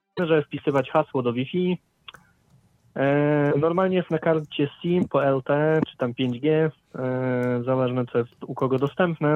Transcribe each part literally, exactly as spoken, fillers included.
żeby wpisywać hasło do Wi-Fi. E, normalnie jest na karcie SIM po L T E czy tam pięć G, e, zależne co jest u kogo dostępne.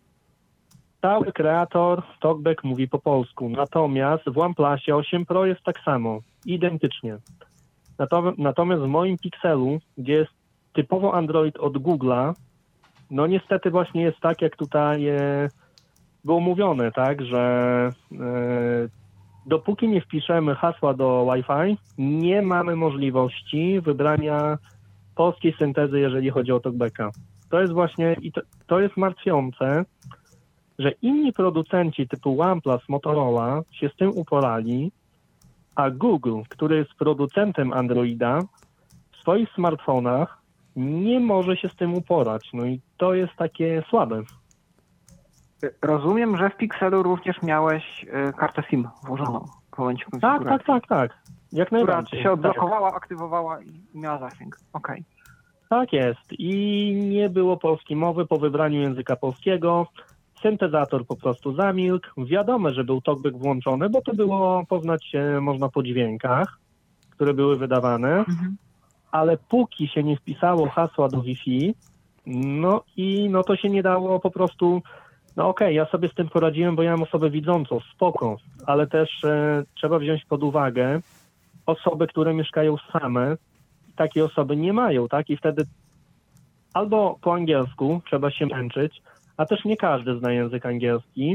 Cały kreator TalkBack mówi po polsku, natomiast w OnePlusie osiem Pro jest tak samo, identycznie. Natomiast w moim Pixelu, gdzie jest typowo Android od Google'a, no niestety właśnie jest tak, jak tutaj e, było mówione, tak, że e, dopóki nie wpiszemy hasła do Wi-Fi, nie mamy możliwości wybrania polskiej syntezy, jeżeli chodzi o TalkBacka. To jest właśnie, i to, to jest martwiące, że inni producenci typu OnePlus, Motorola się z tym uporali, a Google, który jest producentem Androida, w swoich smartfonach nie może się z tym uporać. No i to jest takie słabe. Rozumiem, że w Pixelu również miałeś y, kartę SIM włożoną w momencie konfiguracji. Tak, tak, tak, tak. Jak najbardziej. Która się odblokowała, tak. aktywowała i miała zasięg. Okej. Okay. Tak jest. I nie było polskiej mowy po wybraniu języka polskiego. Syntezator po prostu zamilkł. Wiadomo, że był TalkBack włączony, bo to było poznać się można po dźwiękach, które były wydawane. Mhm. Ale póki się nie wpisało hasła do Wi-Fi, no i no to się nie dało po prostu, no okej, okay, ja sobie z tym poradziłem, bo ja mam osobę widzącą, spoko, ale też e, trzeba wziąć pod uwagę osoby, które mieszkają same, takie osoby nie mają, tak? I wtedy albo po angielsku trzeba się męczyć, a też nie każdy zna język angielski,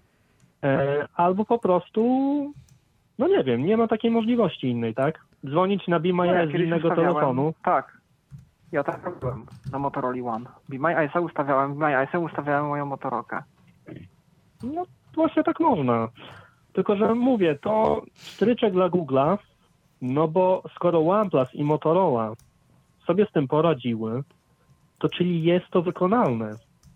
e, albo po prostu, no nie wiem, nie ma takiej możliwości innej, tak? Dzwonić na Be My no, ja z innego telefonu. Tak, ja tak robiłem na Motorola One. Be My Eyes'a ustawiałem, Be My Eyes'a ustawiałem moją Motorolkę. No właśnie tak można. Tylko, że mówię, to stryczek dla Google'a, no bo skoro OnePlus i Motorola sobie z tym poradziły, to czyli jest to wykonalne.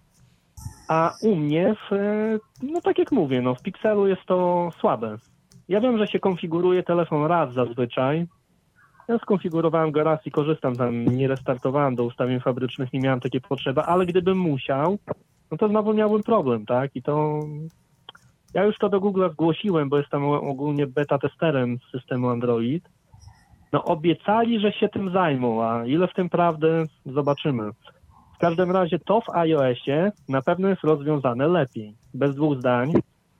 A u mnie, w, no tak jak mówię, no w Pixelu jest to słabe. Ja wiem, że się konfiguruje telefon raz zazwyczaj. Ja skonfigurowałem go raz i korzystam tam, nie restartowałem do ustawień fabrycznych, nie miałem takiej potrzeby, ale gdybym musiał, no to znowu miałbym problem, tak? I to... Ja już to do Google'a zgłosiłem, bo jestem ogólnie beta testerem systemu Android. No obiecali, że się tym zajmą, a ile w tym prawdy, zobaczymy. W każdym razie to w iOSie na pewno jest rozwiązane lepiej, bez dwóch zdań.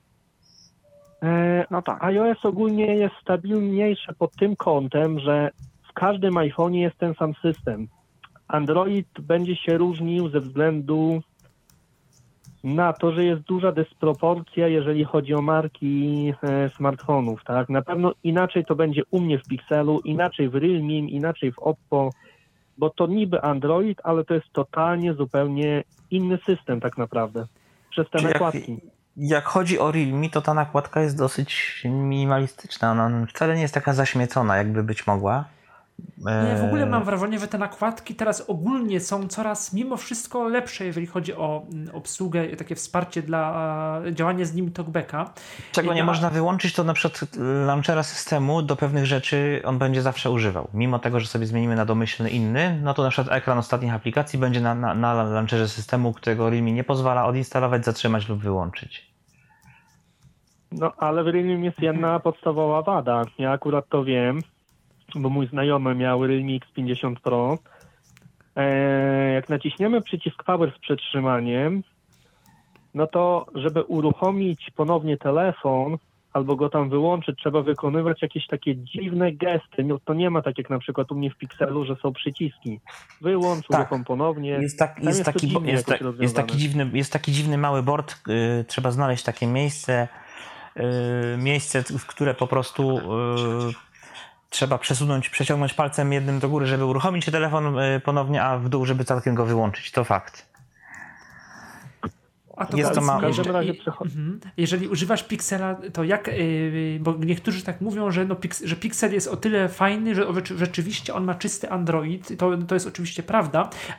No tak. iOS ogólnie jest stabilniejsze pod tym kątem, że w każdym iPhone'ie jest ten sam system. Android będzie się różnił ze względu na to, że jest duża dysproporcja, jeżeli chodzi o marki e, smartfonów, tak? Na pewno inaczej to będzie u mnie w Pixelu, inaczej w Realme, inaczej w Oppo, bo to niby Android, ale to jest totalnie, zupełnie inny system tak naprawdę. Przez te nakładki. Jak, jak chodzi o Realme, to ta nakładka jest dosyć minimalistyczna. Ona wcale nie jest taka zaśmiecona, jakby być mogła. Nie, w ogóle mam wrażenie, że te nakładki teraz ogólnie są coraz mimo wszystko lepsze, jeżeli chodzi o obsługę i takie wsparcie dla działania z nimi TalkBacka. Czego I nie na... można wyłączyć, to na przykład launchera systemu do pewnych rzeczy on będzie zawsze używał. Mimo tego, że sobie zmienimy na domyślny inny, no to na przykład ekran ostatnich aplikacji będzie na, na, na launcherze systemu, którego Realme nie pozwala odinstalować, zatrzymać lub wyłączyć. No ale w Realme jest jedna podstawowa wada. Ja akurat to wiem, bo mój znajomy miał Realme X pięćdziesiąt Pro. Eee, jak naciśniemy przycisk Power z przytrzymaniem, no to żeby uruchomić ponownie telefon albo go tam wyłączyć, trzeba wykonywać jakieś takie dziwne gesty. No, to nie ma tak jak na przykład u mnie w Pixelu, że są przyciski. Wyłącz, tak. Uruchom ponownie. Jest, tak, jest, jest, taki, jest, ta, jest, taki dziwny, jest taki dziwny mały board. Yy, trzeba znaleźć takie miejsce, yy, miejsce, w które po prostu... Yy, trzeba przesunąć, przeciągnąć palcem jednym do góry, żeby uruchomić telefon ponownie, a w dół, żeby całkiem go wyłączyć. To fakt. A to jest to ma... jeszcze, jeżeli używasz Pixela, to jak, yy, bo niektórzy tak mówią, że, no, że Pixel jest o tyle fajny, że rzeczywiście on ma czysty Android, to, to jest oczywiście prawda,